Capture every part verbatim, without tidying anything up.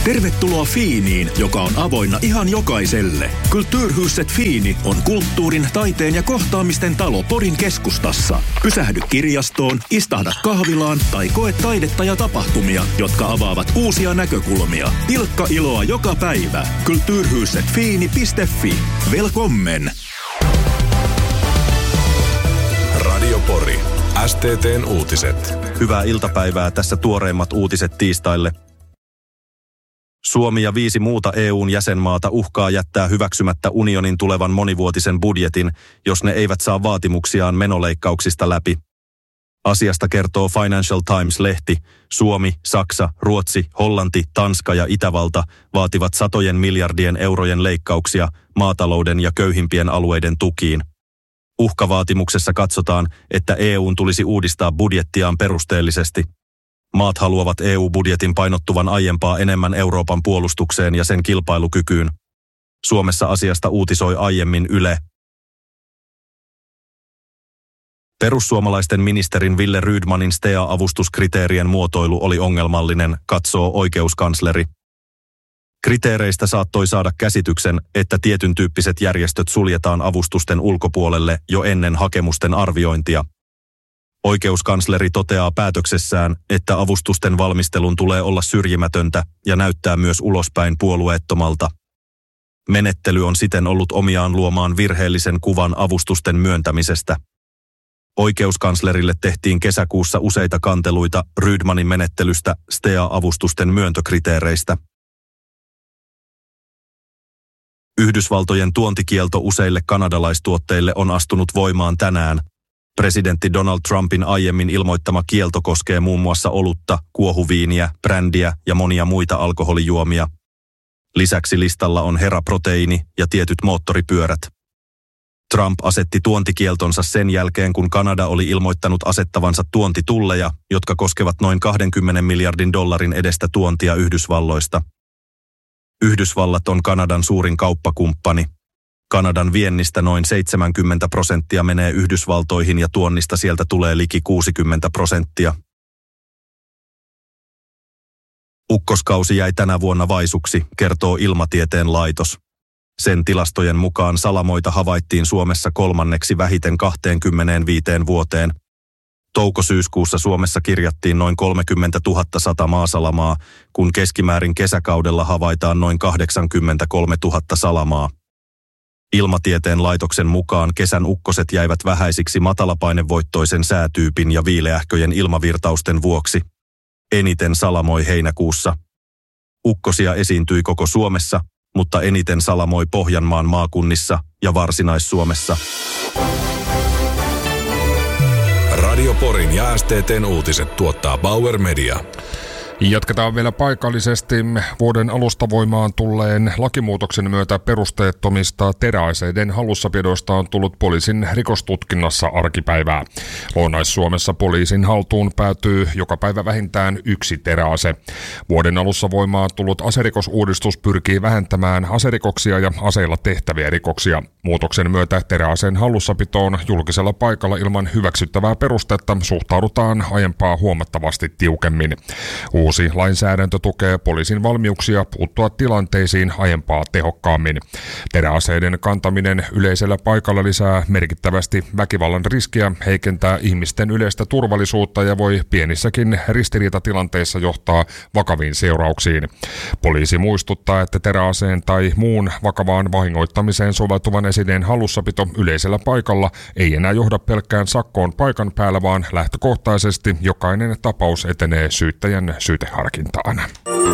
Tervetuloa Fiiniin, joka on avoinna ihan jokaiselle. Kulturhuset Fiini on kulttuurin, taiteen ja kohtaamisten talo Porin keskustassa. Pysähdy kirjastoon, istahda kahvilaan tai koe taidetta ja tapahtumia, jotka avaavat uusia näkökulmia. Pilkka iloa joka päivä. kulturhuset fiini piste fi. Velkommen! Radio Pori. S T T:n uutiset. Hyvää iltapäivää, tässä tuoreimmat uutiset tiistaille. Suomi ja viisi muuta E U:n jäsenmaata uhkaa jättää hyväksymättä unionin tulevan monivuotisen budjetin, jos ne eivät saa vaatimuksiaan menoleikkauksista läpi. Asiasta kertoo Financial Times-lehti. Suomi, Saksa, Ruotsi, Hollanti, Tanska ja Itävalta vaativat satojen miljardien eurojen leikkauksia maatalouden ja köyhimpien alueiden tukiin. Uhkavaatimuksessa katsotaan, että E U:n tulisi uudistaa budjettiaan perusteellisesti. Maat haluavat E U-budjetin painottuvan aiempaa enemmän Euroopan puolustukseen ja sen kilpailukykyyn. Suomessa asiasta uutisoi aiemmin Yle. Perussuomalaisten ministerin Wille Rydmanin S T E A-avustuskriteerien muotoilu oli ongelmallinen, katsoo oikeuskansleri. Kriteereistä saattoi saada käsityksen, että tietyn tyyppiset järjestöt suljetaan avustusten ulkopuolelle jo ennen hakemusten arviointia. Oikeuskansleri toteaa päätöksessään, että avustusten valmistelun tulee olla syrjimätöntä ja näyttää myös ulospäin puolueettomalta. Menettely on siten ollut omiaan luomaan virheellisen kuvan avustusten myöntämisestä. Oikeuskanslerille tehtiin kesäkuussa useita kanteluita Rydmanin menettelystä S T E A-avustusten myöntökriteereistä. Yhdysvaltojen tuontikielto useille kanadalaistuotteille on astunut voimaan tänään. Presidentti Donald Trumpin aiemmin ilmoittama kielto koskee muun muassa olutta, kuohuviiniä, brändiä ja monia muita alkoholijuomia. Lisäksi listalla on heraproteiini ja tietyt moottoripyörät. Trump asetti tuontikieltonsa sen jälkeen, kun Kanada oli ilmoittanut asettavansa tuontitulleja, jotka koskevat noin kaksikymmentä miljardin dollarin edestä tuontia Yhdysvalloista. Yhdysvallat on Kanadan suurin kauppakumppani. Kanadan viennistä noin seitsemänkymmentä prosenttia menee Yhdysvaltoihin ja tuonnista sieltä tulee liki kuusikymmentä prosenttia. Ukkoskausi jäi tänä vuonna vaisuksi, kertoo Ilmatieteen laitos. Sen tilastojen mukaan salamoita havaittiin Suomessa kolmanneksi vähiten kaksikymmentäviisi vuoteen. Touko-syyskuussa Suomessa kirjattiin noin kolmekymmentätuhatta sata maasalamaa, kun keskimäärin kesäkaudella havaitaan noin kahdeksankymmentäkolmetuhatta salamaa. Ilmatieteen laitoksen mukaan kesän ukkoset jäivät vähäisiksi matalapainevoittoisen säätyypin ja viileähköjen ilmavirtausten vuoksi. Eniten salamoi heinäkuussa. Ukkosia esiintyi koko Suomessa, mutta eniten salamoi Pohjanmaan maakunnissa ja Varsinais-Suomessa. Radio Porin ja S T T:n uutiset tuottaa Bauer Media. Jatketaan vielä paikallisesti. Vuoden alusta voimaan tulleen lakimuutoksen myötä perusteettomista teräaseiden hallussapidoista on tullut poliisin rikostutkinnassa arkipäivää. Lounais-Suomessa poliisin haltuun päätyy joka päivä vähintään yksi teräase. Vuoden alussa voimaan tullut aserikosuudistus pyrkii vähentämään aserikoksia ja aseilla tehtäviä rikoksia. Muutoksen myötä teräaseen hallussapitoon julkisella paikalla ilman hyväksyttävää perustetta suhtaudutaan aiempaa huomattavasti tiukemmin. Uusi lainsäädäntö tukee poliisin valmiuksia puuttua tilanteisiin aiempaa tehokkaammin. Teräaseiden kantaminen yleisellä paikalla lisää merkittävästi väkivallan riskiä, heikentää ihmisten yleistä turvallisuutta ja voi pienissäkin ristiriitatilanteissa johtaa vakaviin seurauksiin. Poliisi muistuttaa, että teräaseen tai muun vakavaan vahingoittamiseen soveltuvan esineen hallussapito yleisellä paikalla ei enää johda pelkkään sakkoon paikan päällä, vaan lähtökohtaisesti jokainen tapaus etenee syyttäjän syyteharkintaan.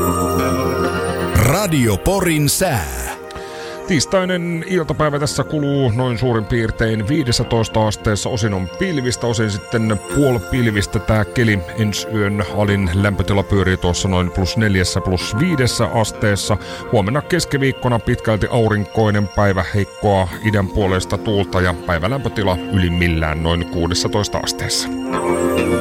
Radio Porin sää. Tiistainen iltapäivä tässä kuluu noin suurin piirtein viisitoista asteessa, osin on pilvistä, osin sitten puolipilvistä tää keli. Ensi yön alin lämpötila pyörii tuossa noin plus neljässä plus viidessä asteessa. Huomenna keskiviikkona pitkälti aurinkoinen päivä, heikkoa idän puolesta tuulta ja päivälämpötila ylimmillään noin kuusitoista asteessa.